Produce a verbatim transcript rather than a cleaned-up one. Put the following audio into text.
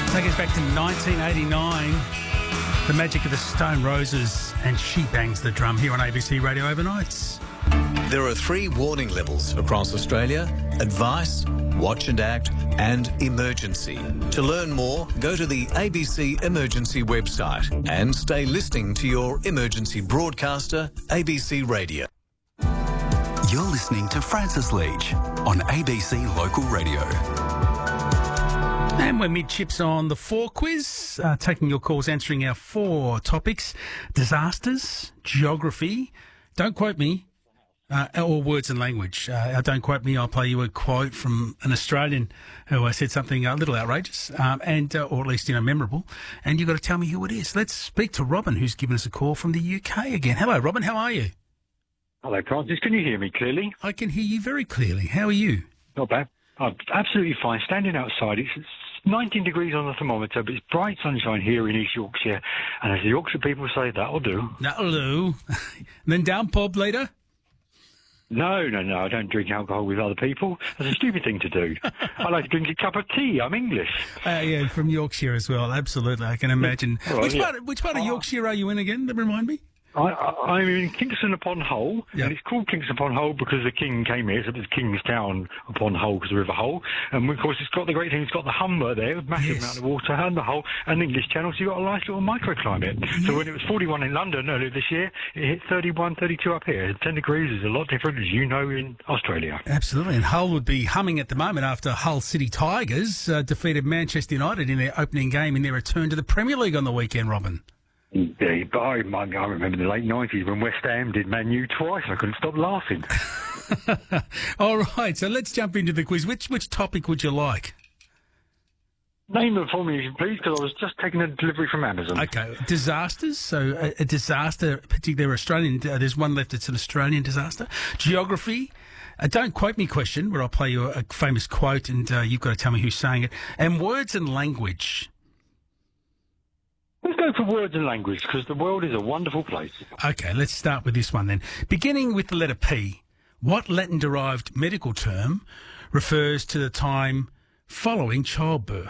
Take us back to nineteen eighty-nine. The magic of the Stone Roses and She Bangs the Drum here on A B C Radio Overnights. There are three warning levels across Australia: advice, watch and act, and emergency. To learn more, go to the A B C Emergency website and stay listening to your emergency broadcaster, A B C Radio. You're listening to Francis Leach on A B C Local Radio. And we're mid-chips on the four quiz, uh, taking your calls, answering our four topics: disasters, geography, don't quote me, uh, or words and language. Uh, don't quote me, I'll play you a quote from an Australian who uh, said something a little outrageous, um, and uh, or at least, you know, memorable, and you've got to tell me who it is. Let's speak to Robin, who's given us a call from the U K again. Hello, Robin, how are you? Hello, Francis. Can you hear me clearly? I can hear you very clearly. How are you? Not bad. I'm absolutely fine. Standing outside, it's nineteen degrees on the thermometer, but it's bright sunshine here in East Yorkshire. And as the Yorkshire people say, that'll do. That'll do. And then down pub later? No, no, no. I don't drink alcohol with other people. That's a stupid thing to do. I like to drink a cup of tea. I'm English. Uh, yeah, from Yorkshire as well. Absolutely. I can imagine. Right, which, yeah. part, which part of Yorkshire are you in again? Remind me. I, I, I'm in Kingston upon Hull, Yeah. and it's called Kingston upon Hull because the king came here, so it was Kingstown upon Hull because of the River Hull. And of course, it's got the great thing, it's got the Humber there, a massive Yes. amount of water, and the Hull, and the English Channel, so you've got a nice little microclimate. So when it was forty-one in London earlier this year, it hit thirty-one, thirty-two up here. ten degrees is a lot different, as you know, in Australia. Absolutely. And Hull would be humming at the moment after Hull City Tigers uh, defeated Manchester United in their opening game in their return to the Premier League on the weekend, Robin. Indeed, but I, I remember the late nineties when West Ham did Man U twice. I couldn't stop laughing. All right, so let's jump into the quiz. Which which topic would you like? Name them for me, please, because I was just taking a delivery from Amazon. Okay, disasters. So a, a disaster, particularly Australian. Uh, there's one left. It's an Australian disaster. Geography. A don't quote me question, where I'll play you a, a famous quote, and uh, you've got to tell me who's saying it. And words and language. Let's go for words and language, because the world is a wonderful place. Okay, let's start with this one then. Beginning with the letter P, what Latin-derived medical term refers to the time following childbirth?